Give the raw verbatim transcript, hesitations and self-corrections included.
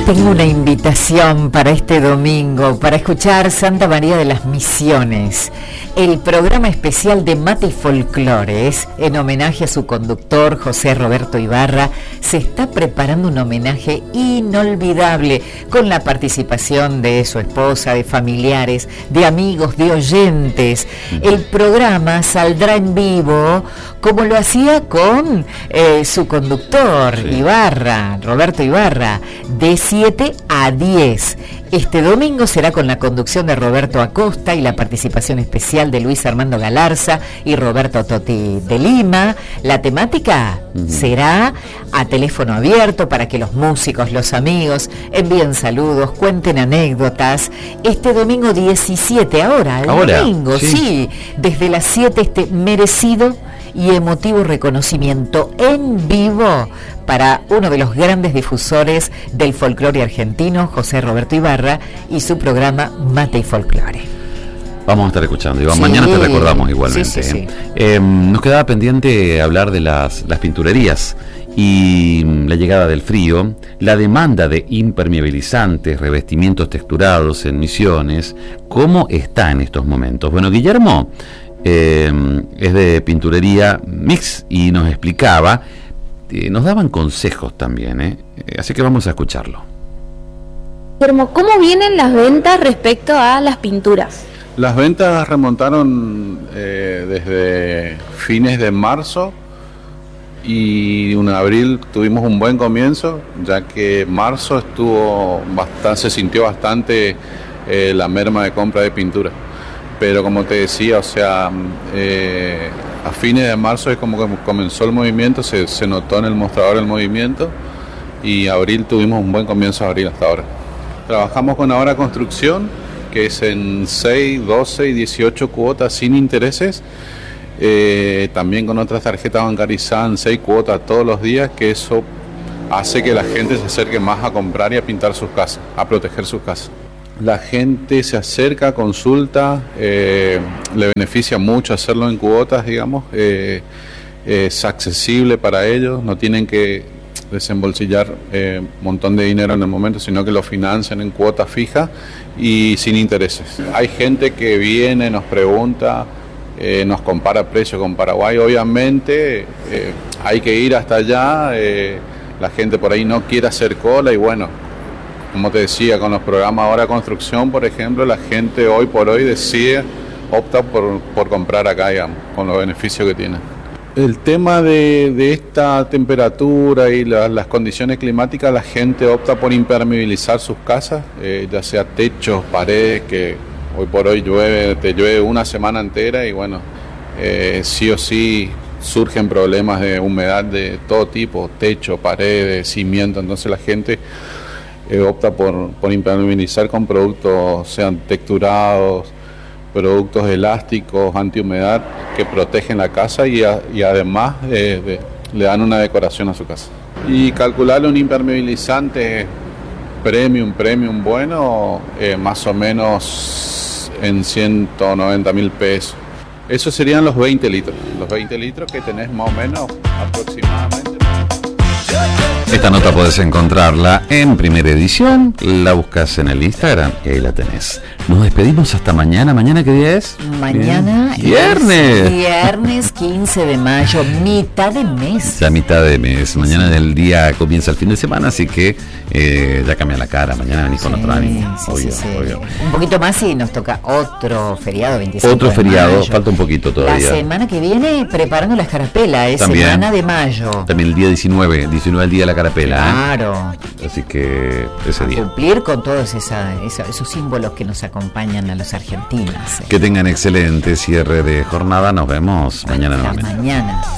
tengo una invitación para este domingo, para escuchar Santa María de las Misiones, el programa especial de Mate y Folclores, en homenaje a su conductor, José Roberto Ibarra. Se está preparando un homenaje inolvidable, con la participación de su esposa, de familiares, de amigos, de oyentes. El programa saldrá en vivo, como lo hacía con eh, su conductor, sí. Ibarra, Roberto Ibarra, de siete a diez. Este domingo será con la conducción de Roberto Acosta y la participación especial de Luis Armando Galarza y Roberto Totti de Lima. La temática uh-huh. será a teléfono abierto para que los músicos, los amigos envíen saludos, cuenten anécdotas. Este domingo diecisiete, ahora, el ahora, domingo, sí. sí, desde las siete, este merecido y emotivo reconocimiento en vivo para uno de los grandes difusores del folclore argentino, José Roberto Ibarra, y su programa Mate y Folclore. Vamos a estar escuchando, Iván. Sí. Mañana te recordamos igualmente. Sí, sí, sí. Eh, nos quedaba pendiente hablar de las, las pinturerías y la llegada del frío, la demanda de impermeabilizantes, revestimientos texturados en Misiones. ¿Cómo está en estos momentos? Bueno, Guillermo Eh, es de Pinturería Mix y nos explicaba, eh, nos daban consejos también, ¿eh? Así que vamos a escucharlo. Guillermo, ¿cómo vienen las ventas respecto a las pinturas? Las ventas remontaron eh, desde fines de marzo y en abril tuvimos un buen comienzo, ya que marzo estuvo bastante, se sintió bastante eh, la merma de compra de pintura. Pero como te decía, o sea, eh, a fines de marzo es como que comenzó el movimiento, se, se notó en el mostrador el movimiento, y abril tuvimos un buen comienzo de abril hasta ahora. Trabajamos con Ahora Construcción, que es en seis, doce y dieciocho cuotas sin intereses, eh, también con otras tarjetas bancarizadas en seis cuotas todos los días, que eso hace que la gente se acerque más a comprar y a pintar sus casas, a proteger sus casas. La gente se acerca, consulta, eh, le beneficia mucho hacerlo en cuotas, digamos, eh, es accesible para ellos, no tienen que desembolsillar un eh, montón de dinero en el momento, sino que lo financian en cuotas fijas y sin intereses. Hay gente que viene, nos pregunta, eh, nos compara precios con Paraguay, obviamente eh, hay que ir hasta allá, eh, la gente por ahí no quiere hacer cola y bueno, como te decía, con los programas Ahora Construcción, por ejemplo, la gente hoy por hoy decide, opta por, por comprar acá, digamos, con los beneficios que tiene. El tema de, de esta temperatura y la, las condiciones climáticas, la gente opta por impermeabilizar sus casas, eh, ya sea techos, paredes, que hoy por hoy llueve, te llueve una semana entera y bueno, eh, sí o sí surgen problemas de humedad de todo tipo, techo, paredes, cimiento, entonces la gente Eh, opta por, por impermeabilizar con productos, sean texturados, productos elásticos, antihumedad, que protegen la casa y, a, y además eh, de, le dan una decoración a su casa. Y calcularle un impermeabilizante premium, premium bueno, eh, más o menos en ciento noventa mil pesos. Eso serían los veinte litros, los veinte litros que tenés más o menos aproximadamente. Esta nota podés encontrarla en Primera Edición, la buscas en el Instagram y ahí la tenés. Nos despedimos hasta mañana. ¿Mañana qué día es? Mañana Bien. Viernes. Es viernes quince de mayo, mitad de mes. Ya mitad de mes. Mañana sí. Del día comienza el fin de semana, así que eh, ya cambia la cara. Mañana venís sí, con otro ánimo. Sí, obvio, sí, sí. obvio. Un poquito más y nos toca otro feriado, veinticinco Otro feriado, de mayo. Falta un poquito todavía. La semana que viene preparando la escarapela, es También. semana de mayo. También el día diecinueve, diecinueve el día de la carapela. Claro. ¿eh? Así que ese a día. Cumplir con todos esa, esa, esos símbolos que nos acompañan a los argentinos. ¿eh? Que tengan excelente cierre de jornada. Nos vemos mañana nuevamente. Mañana.